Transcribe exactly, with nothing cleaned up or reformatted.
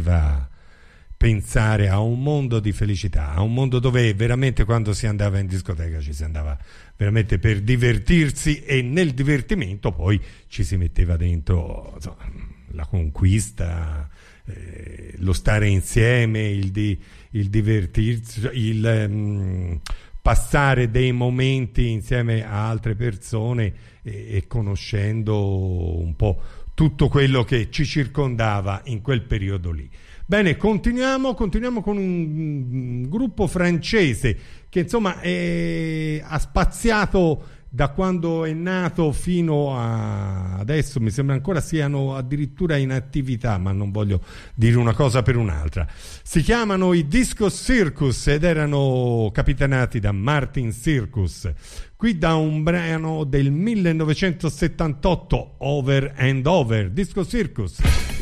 faceva pensare a un mondo di felicità, a un mondo dove veramente quando si andava in discoteca ci si andava veramente per divertirsi, e nel divertimento poi ci si metteva dentro, insomma, la conquista, eh, lo stare insieme, il, di, il divertirsi, il um, passare dei momenti insieme a altre persone e, e conoscendo un po' tutto quello che ci circondava in quel periodo lì. Bene, continuiamo, continuiamo con un gruppo francese che insomma è, ha spaziato da quando è nato fino a adesso, mi sembra ancora siano addirittura in attività, ma non voglio dire una cosa per un'altra. Si chiamano i Disco Circus ed erano capitanati da Martin Circus. Qui da un brano del millenovecentosettantotto, Over and Over, Disco Circus.